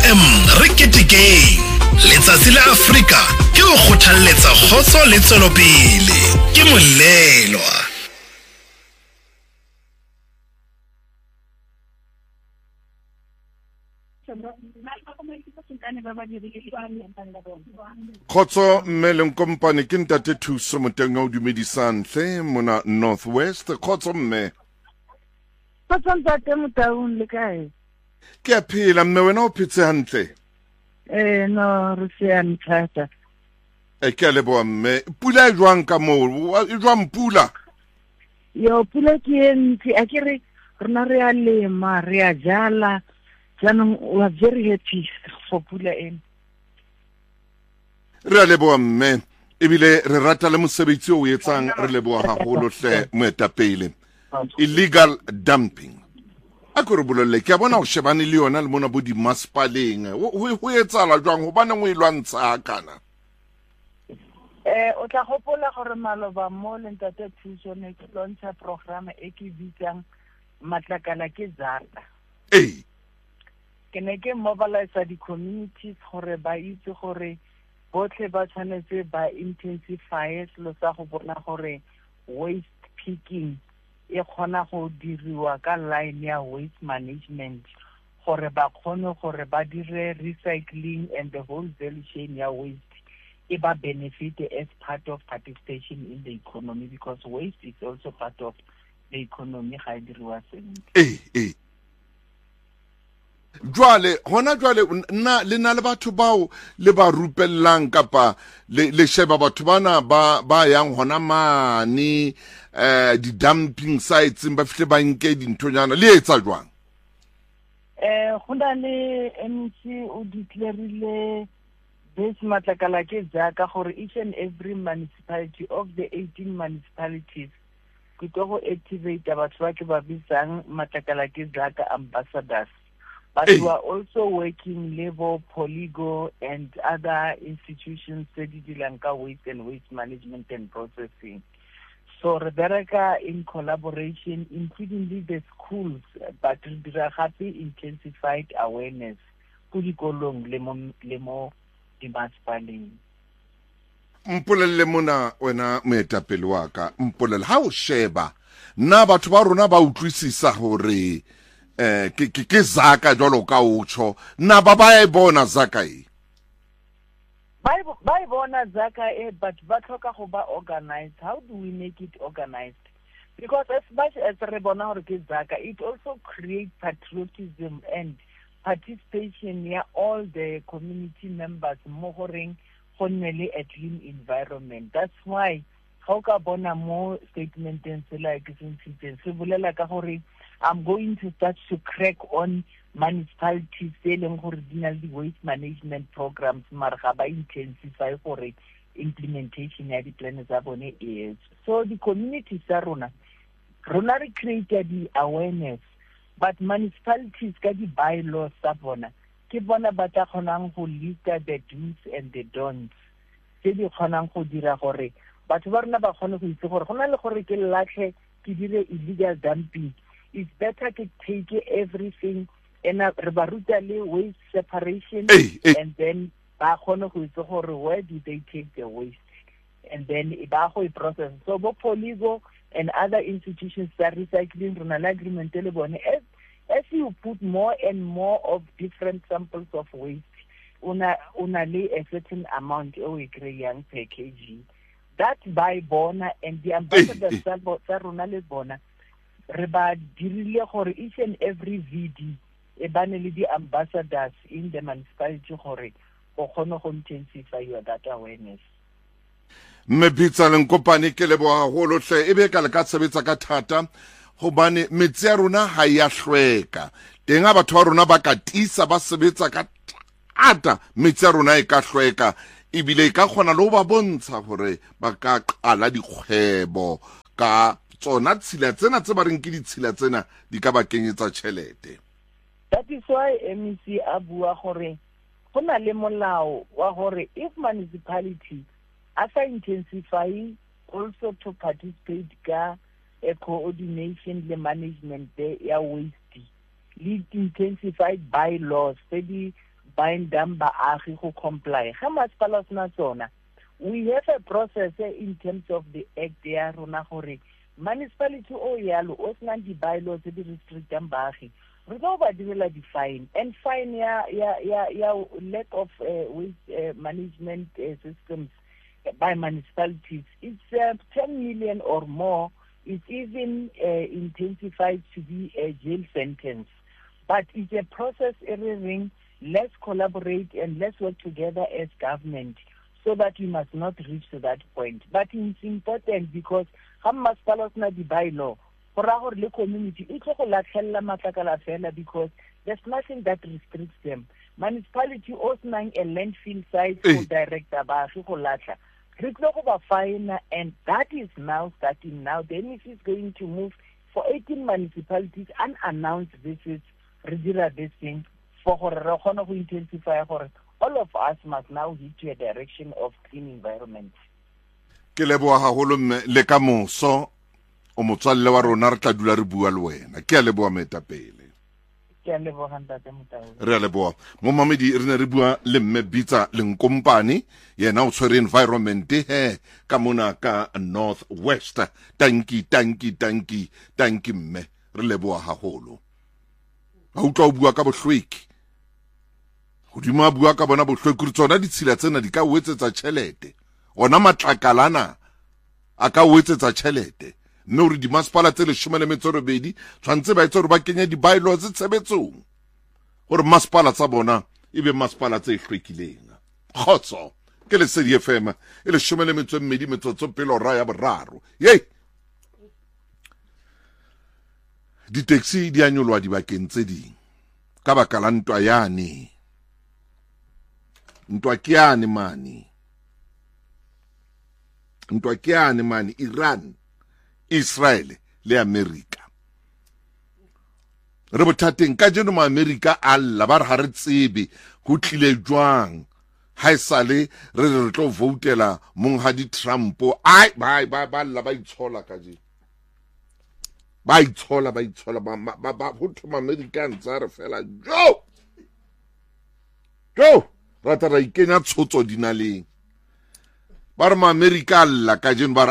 FM re ketekeng letsatsi la Afrika ke o kgothalletsa kgotso le tswelopele ke Molelwa. Khotso mme kompane ke ntate Thuso Motenga o dumedisang hle mona Northwest. Khotso mme. Khotso ntate Motaung le kae? Ke a phela mme wena o phetse hantle? No re se thata. Ke a leboha mme. Pula e jwang ka moo? E jwang pula? Yo pula ke ntse a ke re rona re a lema re a jala. Jaanong we are very happy for pula ena. Re a leboha mme. Ebile re rata le mosebetsi o etsang re leboha haholo hle moetapele. Illegal dumping. A go re bolelle ke a bona o shebane le yona le mona bo di maspaleng. Ho etsala jwang ho bana ngwe lwantsha kana? O tla gopola gore maloba mo le ntate Thuso ne ke launcha program e ke bitsang Matlakala ke Zata. Ke ne ke mobilize di communities gore ba itse gore botlhe ba tshwanetse ba intensify selo sa go bona gore waste picking e kgona go diriwa ka line ya waste management gore ba kgone gore ba dire recycling and the whole value chain ya waste e ba benefit as part of participation in the economy, because waste is also part of the economy ga e diriwa sentle. Jwale hona jwale le na le batho bao le ba rupellang kapa le sheba batho bana ba yang hona mane di dumping sites ba fihle ba nke dinthonyana le etsa jwang? Hona le MC o declareile this Matlakala ke Zata gore each and every municipality of the 18 municipalities ke go activate batho ba ke ba bitsang Matlakala ke Zata ambassadors. But we are also working Labor, Polygo, and other institutions studying Lanka waste and waste management and processing. So Rebecca in collaboration, including the schools, but happy intensified awareness. Pulikolong lemo dimaspaling. Mpolelle mona wena moetapele wa ka, mpolelle ha o sheba na batho ba rona ba utlwisisa hore ke Zaka jwalo ka utsho na ba e bona Zaka e ba bona Zaka e, but ba tlhoka go ba organized. How do we make it organized? Because as much as re bona hore ke Zaka, it also creates patriotism and participation near all the community members mo goreng go nne le a clean environment. That's why ga ka bona mo statement en sela ke sentse se bolela ka gore I'm going to start to crack on municipalities selling original waste management programs marga ba intensify for implementation ya di plans tsa bone is. So the communities tsa rona re created the awareness, but municipalities ka di bylaws tsa bona ke bona ba tla kgonang go list the do's and the don'ts tse di kgonang go dira gore batho ba rona ba kgone go itse gore gona le gore ke latlhe ke dire illegal dumping. It's better to take everything and rebaruta le waste separation and then ba kgone go itse gore where do they take the waste and then ba go process. So bo Polygo and other institutions that recycling rona le agreement le bone as you put more and more of different samples of waste una le a certain amount o e kreyang per kg that by bona and the ambassadors tsa rona le bona re ba dirile gore each and every VD e bane le di ambassadors in the municipality gore go kgone go intensify your data awareness. Mme Pitsa le nkopane ke leboha haholo hle ebe ka le ka tsebetsa ka thata hobane metsi ya rona ha ya hlweka tenga batho ba rona ba ka tisa ba sebetsa ka thata metsi ya rona e ka hlweka ebile ka kgona le ho ba bontsha hore ba ka qala dikgwebo ka tsona tshila tsena tse ba reng ke ditshila tsena di ka ba kenyetsa tšhelete. That is why MEC a bua gore go na le molao wa gore if municipality a sa intensify also to participate ka a coordination le management ya waste le intensified bylaws tse di bindang baagi go comply ga masepala sena tsona we have a process in terms of the act ya rona gore municipality o yalo o senang di-bylaws tse di restrictang baagi re tlo ba direla di-fine and fine ya lack of waste management systems by municipalities it's 10 million or more. It's even intensified to be a jail sentence. But it's a process everything. Let's collaborate and let's work together as government so that we must not reach to that point. But it's important because because there's nothing that restricts them. Municipality also a landfill site for director and that is now starting now. The NEC is going to move for 18 municipalities unannounced visits, regular visiting for to intensify. All of us must now head to a direction of clean environment. Ke leboa haholo le ka moso o motswalle wa rona re tla dula re bua le wena ke a leboa metapele ke a leboa ntate Motau re a leboa mo mamedi re ne re bua le mme Bitsa Lenkompane yena o tshwere environment ka mona ka North West tanki mme re leboa haholo ha o tla o bua ka bohlweki hodima bua ka bona bohlweki re tsona ditshila tsena di ka wetsetsa tšhelete ona matlakalana a ka wetsetsa tšhelete mme o re dimasepala tse 18 tshwantse ba itse gore ba kenya di-bylaws tshebetsong gore masepala tsa bona e be masepala tse hlwekileng kgotso ke Lesedi FM e 12:2 ya boraro ye di-taxi di a nyolwa dibakeng tse ding ka baka la ntwa yane ntwa ke yane mane Iran Israel le America re bothateng ka jeno ma America alla ba re ha re tsebe go tlile jwang ha isale re tlo voutela monghadi Trump ai ba lla ba itshola ka je ba itshola ba go thoma Americans a re fela jo rata ra ikenya tshotso dinaleng ba re ma America alla ka jeno ba re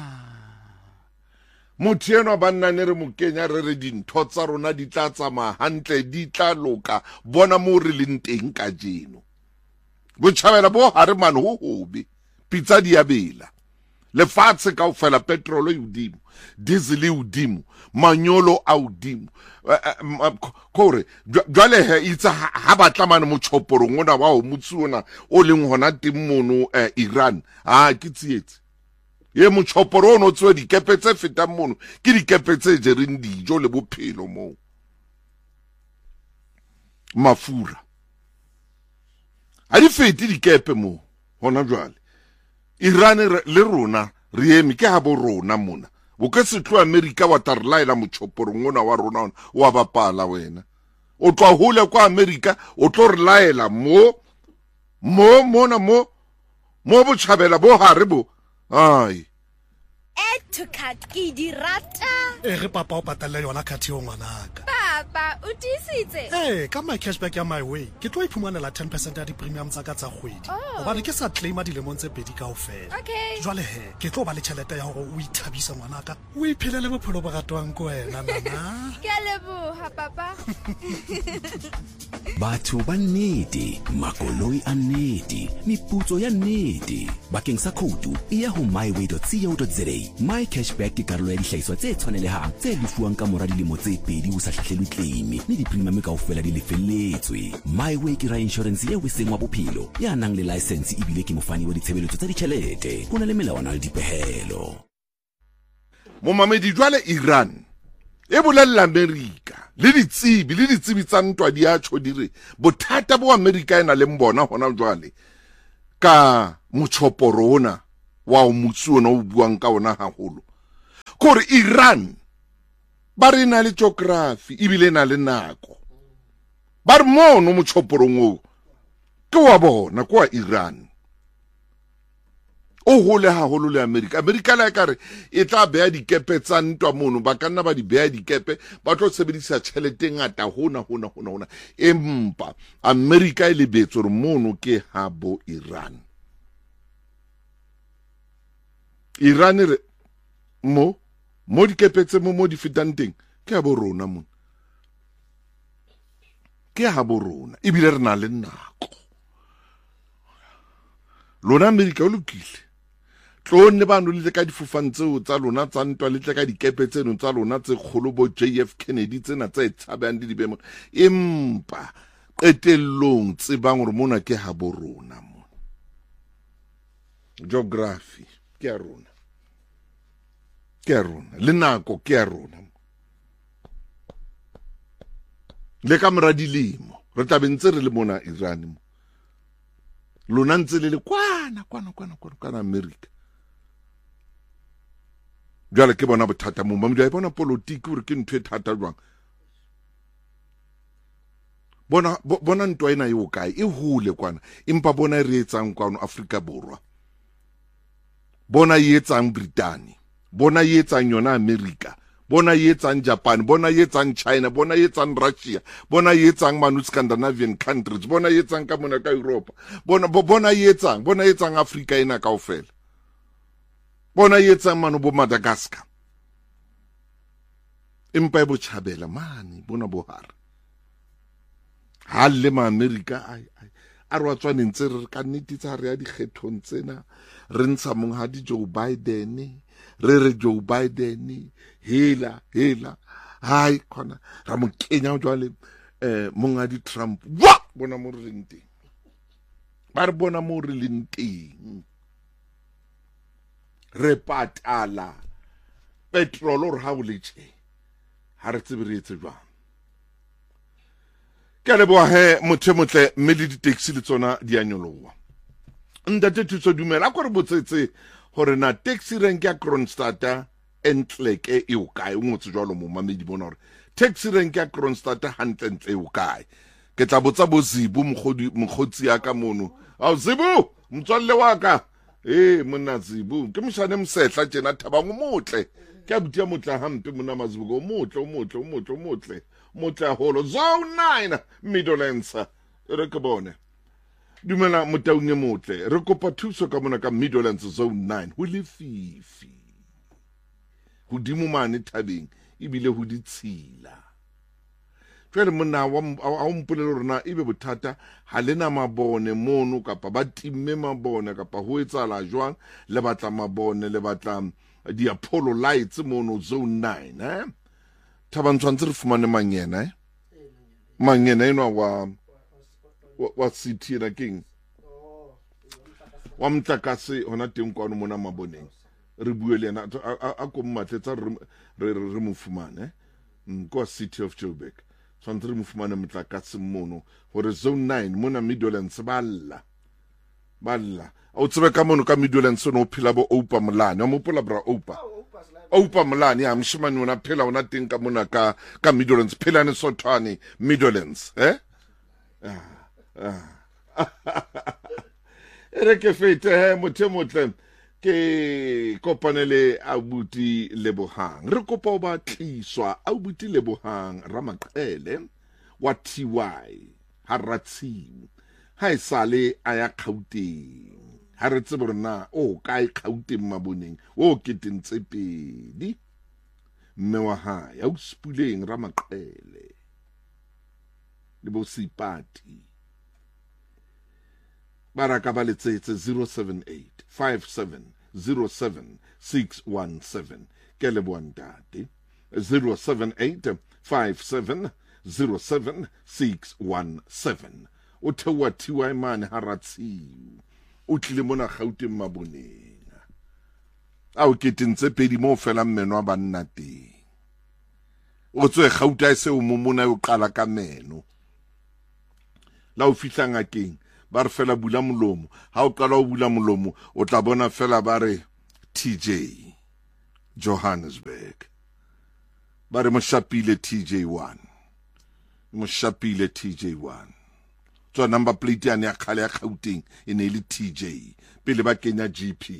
motho eno ba nnane re mokenya re dintho tsa rona di tla tsamaya hantle di tla loka bona mo re leng teng ka jeno botšhabela bo hare mane ho hobe pitsa di abela lefatshe ka ofela petrol e udimo diesel e udimo manyolo a udimo kore jwale he itsa ha batla mane motšhoporong ona wa o motsuona o leng hona teng mono Iran ke tsietse ye motšhoporo ono tswe dikepe tse fetang mono ke dikepe tse jereng dijo le bophelo mo mafura a di fete dikepe mo hona jwale Iran le rona re eme ke ha bo rona mona bo ke se tlo America wa tarlaela motšhoporong ona wa rona wa bapala wena o tla hole kwa America o tlo re laela mo botšhabela bo hare bo ai to cut ke di rata re papa o patalla yona khathi o ngwanaka papa o tisitse ka my cashback ya my way ke tlo iphumanela 10% ya di-premium tsa ka tsa kgwedi hobane ke sa claima dilemong tse pedi kaofela jwale ke tlo ba le tšhelete ya gore o ithabisa ngwanaka o iphelele bophelo bo ratwang ko wena nana ke a leboha papa batho ba nnete makoloi a nnete meputso ya nnete bakeng sa khoutu e ya ho myway.co.za my cashback ke karolo ya dihlahiswa tse tshwanelehang tse lefuwang ka mora dilemo tse pedi o sa hlahlelwe claim le di-premium kaofela di lefelletswe myway ke ra insurance eo e seng wa bophelo ya nang le license ebile ke mofani wa ditshebeletso tsa ditjhelete ho na le melawana le dipehelo mo mamedi jwale Iran e bolella America le ditsebi tsa ntwa di a tsho dire bothata bo America ena le mbona hona jwale ka motšhoporona wa o motsuona o buang ka ona haholo kore Iran ba re na le geography ebile na le nako ba re mono motšhoporong o ke wa bona kwa Iran o hole haholo le America la ka re e tla beya dikepe tsa ntwa mono ba ka nna ba di beya dikepe ba tlo sebedisa tšhelete ngata hona empa America e lebetse re mono ke habo Iran re mo dikepe tse mo di fetang teng ke habo rona mo ke habo rona ebile re na le nako lona America o lokile tlone bano le ka difofane tseo tsa lona tsa ntwa le ka dikepe tseno tsa lona tse kgolo bo JF Kennedy tsena tse tshabang di dibemo empa qetellong tsebang gore mona ke habo rona mo geography ke a rona le nako ke a rona le ka mora dilemo re tabentse re le mona Iran mo lona ntse le kwana America jwale ke bona bothata mo ba mo bona politiki gore ke ntwe thata jwang bona ntwa ena yo kae e hule kwana empa bona re etsang kwano Afrika Borwa bona etsang Britain bona etsang yona America bona etsang Japan bona etsang China bona etsang Russia bona etsang manu Scandinavian countries bona etsang ka mona ka Europe bona etsang Africa ena kaofela bona etsang manu bo Madagascar empa bo chabela mani bona bo hara halle ma America a re wa tswaneng tse re ka nnititsa re ya dikgethong tsena re ntsha mong ha di Joe Biden re Joe Biden hela hai khona ra mo kenya jwale monga di Trump wa bona mo re leng teng ba re bona mo re leng teng re patala petrol or ha o letse ha re tsebe re etse jwang ke le boa he motho motle mme le di-taxi le tsona di a nyoloha ntate thuso dumela go re botsetse gore na taxi rank ya Kroonstad entleke e o kae o ngotse jwalo mo mamedi bona gore taxi rank ya Kroonstad hantle o kae ke tla botsa bo Zibu mokgotsi ya ka mono au Zibu mtswalle wa ka monna Zibu ke mshane msehla tjena thaba ngomotle ke abuti ya motla hampe mona Mazibu go motle holo zone 9 Midlands re ke bone dumela motaunye motle re kopa thuso ka mona ka Midlands zone 9 ho le fifi hodimo mane thabeng ebile ho ditshila jwale monna wa mpolelo rona ebe bothata ha lena mabone mono kapa ba timme mabone kapa ho etsala jwang le batla mabone le batla di Apollo lights mono zone 9 thabantshwantse re fumane mangena eno wa city na king wa mtlakase hona teng kwano mona maboneng re bue le yena a ko mmatletsa re mo fumane kwa city of Joburg tshwantse re mo fumane mtlakase mono gore zone 9 mona Midlands balla o tsebe ka mono ka Midlands no phela bo Oupa Molane mo pola bra Oupa Molane ya mshimani una phela una teng ka mona ka Midlands phela ne Sothwane Midlands ere ke fete motho motle ke kopanele abuti Lebohang re kopa o ba tliswa abuti Lebohang Ramaqele wa TY Haratsing ha isale aya Gauteng ha re tsebe rena o kae Gauteng maboneng o ketentse pedi mme wa ha ya uspuleng Ramaqele le bo Sipati baraka ba letsetse 07857070617 ke le boantate 07857070617 o thewa TY man Haratsing o tlile mona Gauteng maboneng a o ketentse pedi mo fela mmeno a banna teng o tswe Gauteng se o momona o qala ka meno la o fihla ngakeng ba re fela bula molomo ha o qala o bula molomo o tla bona fela ba re TJ Johannesburg ba re mo shapile TJ1 tswa number plate ya ya khale ya Gauteng e ne le TJ pele ba kenya GP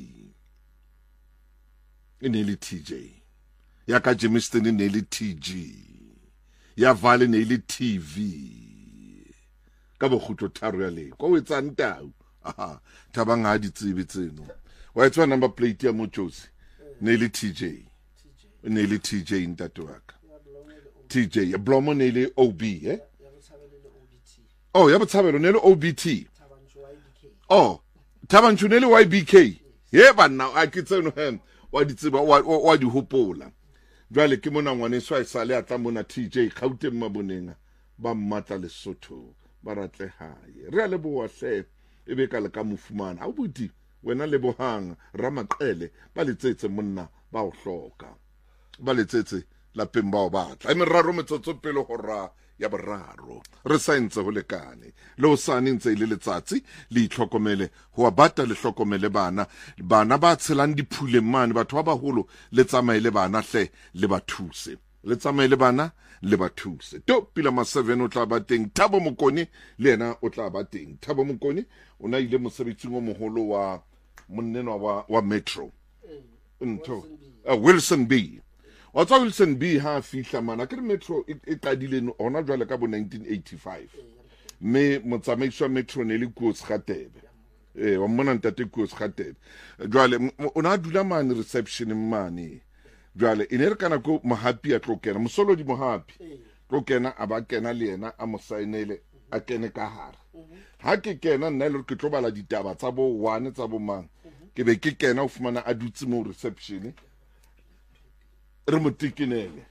e ne le TJ ya ka Jamestown e ne le TG ya Vale ne le TV ka bogutlo tharo ya le go etsa ntau aha Thabang ha di tsebe tseno wa etswa number plate ya Mojosi ne le TJ ne le TJ ntate wa ka TJ ya Blomo ne le OB oh ya Botshabelo ne le OBT oh Thabanchu ne le YBK ye banna a ke tseno hem wa di tseba wa di hopola jwale ke mona ngwane swa isale atla mona TJ Gauteng mabonenga ba mmatla Lesotho ba ratle hae re a le bo hle e be ka le ka mofumana a buti wena le bohang Ramaqele ba letsetse monna ba o hloka ba letsetse la pemba o batla e meraro metsotso pele go ra ya boraro re saentse go lekane le o sane ntse ile letsatsi le itlhokomele go abata le hlokomele bana ba tshelang diphule mane batho ba baholo le tsamaile bana hle le bathuse le tsamaile bana le bathuse to pila ma 7 o tla ba teng Thabo Mokoni le yena o tla ba teng Thabo Mokoni o na ile mosebetsing o moholo wa monneno wa Metro ntho Wilson B wa tsa Wilson B ha fihla mana ke Metro e qadile ona jwale ka bo 1985 me motsamaiso Metro ne le Koos Gatebe wa mona ntate Koos Gatebe jwale ona dula mane reception mane jwale ine re kana ko Mohapi a tlokena mosolo di Mohapi tlokena aba kena le yena a mosainele a kene ka hare ha ke kena nna le ke tlobala ditaba tsa bo 1 tsa bo mang ke be ke kena o fumana a dutse mo reception re motikinele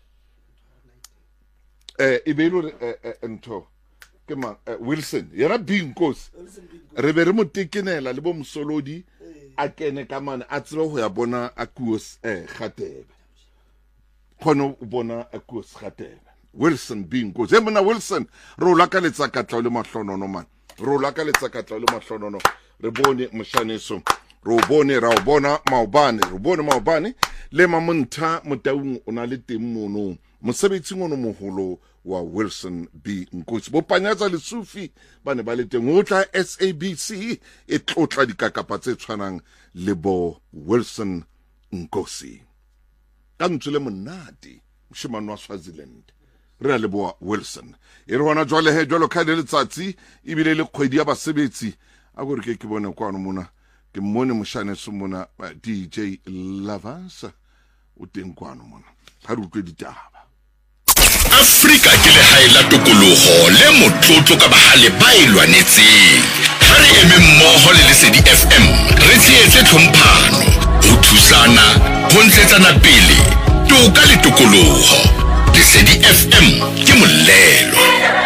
e be lo ntho ke ma Wilson yena Binkosi re be re motikinela le bo Msolodi a kene ka mane a tsebe go ya bona a Koos Gatebe khono o bona a Koos Gatebe Wilson Binkosi e mona Wilson re o lakaletsa katla le mahlonono man re o lakaletsa katla le mahlonono re bone moshaneso re o bone ra o bona maobane re bone maobane le mamontha motaung o na le teng mono mosebetsing ono moholo wa Wilson B Nkosi bo panyatsa le Sufi bane ba le teng o tla SABC e tlotla dikakapa tse tshwanang le bo Wilson Nkosi ka ntsule monate moshimane wa Swaziland re a le bo Wilson e re hona jwale he jwalo ka le letsatsi e bile le kgwedi ya basebetsi a gore ke bone kwano mona ke mmone moshane so mona DJ Lavas o teng kwano mona ha re utlwe ditaba Afrika ke le haela tokoloho le motlotlo ka bahale ba ilwanetseng ha re eme mmoho le Lesedi FM re tsietse tlhomphano ho thusana ho ntshetsana pele toka le tokoloho Lesedi FM ke molelo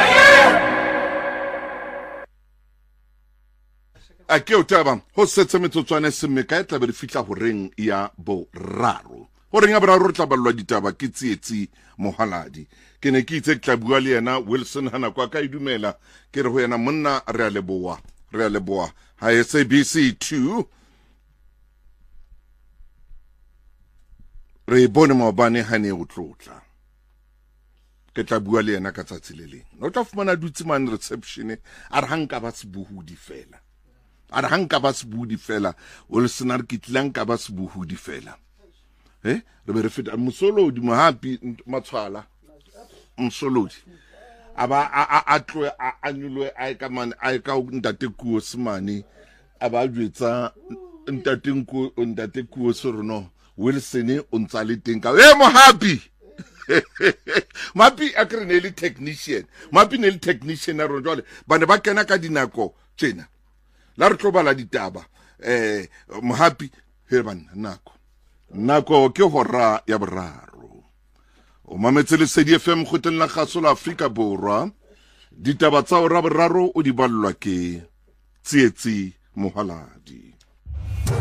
a ke o taba ho setse metsotswana semme ka etla be re fitla ho reng ya bo raro ho reng ya boraro re tla ballwa ditaba ke tsietsi Mohaladi ke ne ke itse tla bua le yena Wilson hana kwa ka idumela ke re ho yena monna re a leboa ha SABC 2 re bone maobane hane o tlotla ke tla bua le yena ka tsatsi le leng o tla fumana dutse man reception a re hanka ba sebuhudi fela a re hanka ba sebuhudi fela Wilson a re kitlang ka ba sebuhudi fela re be re feta Mosolodi Mohapi matshwala Mosolodi aba a tlwe a nyulwe a ka man a ka ntate Koos mane aba jwetsa ntate Koos rono Wilson o ntsa le teng ka Mohapi Mapi a kre ne le technician Mapi ne le technician a rona jwale ba ne ba kena ka dinako tjena la re tlobala ditaba Mohapi he bana nako ke hora ya boraro o mametse Lesedi FM go tella gasola Afrika Borwa ditaba tsa hora boraro o di ballwa ke Tsietsi Mohaladi